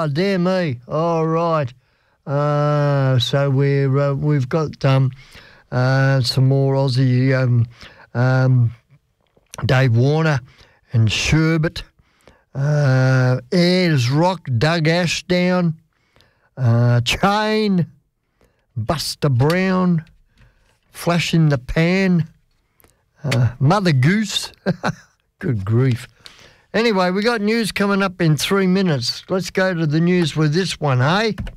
dear me. All right. So we've got some more Aussie Dave Warner and Sherbet. Ayers Rock, Doug Ashdown, Chain, Buster Brown, Flash in the Pan, Mother Goose. Good grief. Anyway, we got news coming up in 3 minutes. Let's go to the news with this one, hey?